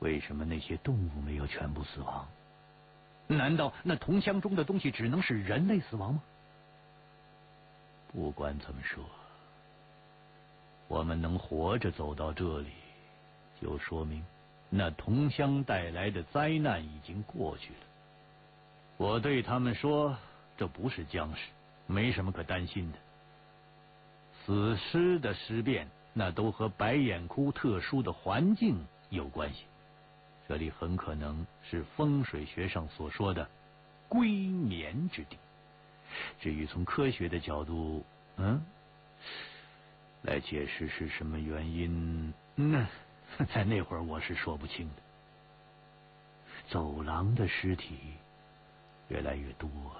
为什么那些动物没有全部死亡？难道那铜箱中的东西只能使人类死亡吗？不管怎么说，我们能活着走到这里，就说明那铜箱带来的灾难已经过去了。我对他们说，这不是僵尸，没什么可担心的。死尸的尸变，那都和白眼窟特殊的环境有关系。这里很可能是风水学上所说的归眠之地。至于从科学的角度，来解释是什么原因，在那会儿我是说不清的。走廊的尸体越来越多了，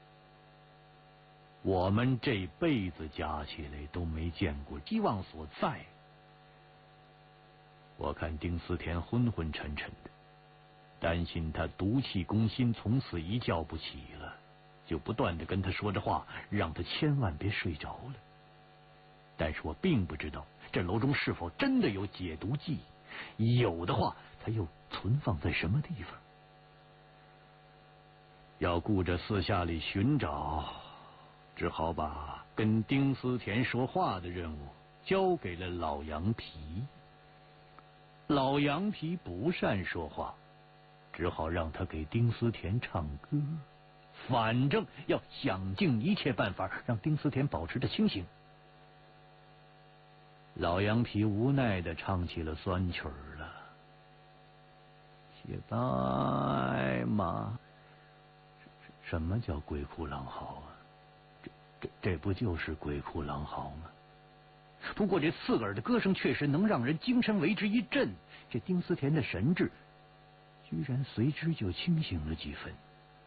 我们这辈子加起来都没见过希望所在。我看丁思甜昏昏沉沉的，担心他毒气攻心，从此一觉不起了，就不断的跟他说着话，让他千万别睡着了。但是我并不知道这楼中是否真的有解毒剂，有的话，它又存放在什么地方？要顾着四下里寻找，只好把跟丁思甜说话的任务交给了老羊皮。老羊皮不善说话，只好让他给丁思甜唱歌，反正要想尽一切办法让丁思甜保持着清醒。老羊皮无奈地唱起了酸曲儿了。写白马，什么叫鬼哭狼嚎啊？这不就是鬼哭狼嚎吗？不过这刺耳的歌声确实能让人精神为之一振，这丁思甜的神智居然随之就清醒了几分。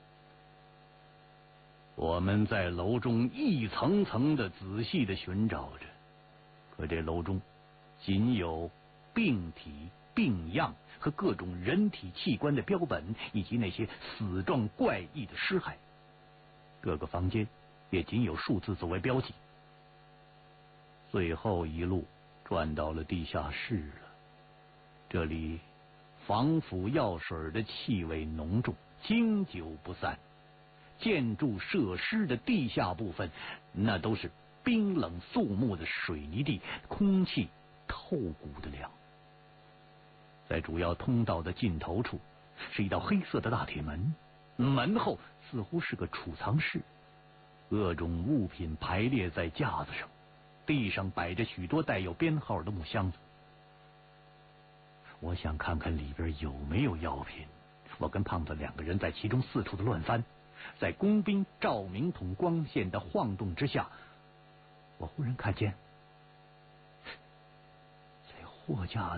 我们在楼中一层层的仔细的寻找着，可这楼中仅有病体、病样和各种人体器官的标本，以及那些死状怪异的尸骸。各个房间也仅有数字作为标记。最后一路转到了地下室了，这里防腐药水的气味浓重，经久不散。建筑设施的地下部分，那都是冰冷肃穆的水泥地，空气透骨的凉。在主要通道的尽头处是一道黑色的大铁门，门后似乎是个储藏室，各种物品排列在架子上，地上摆着许多带有编号的木箱子。我想看看里边有没有药品，我跟胖子两个人在其中四处的乱翻。在工兵照明筒光线的晃动之下，我忽然看见在货架的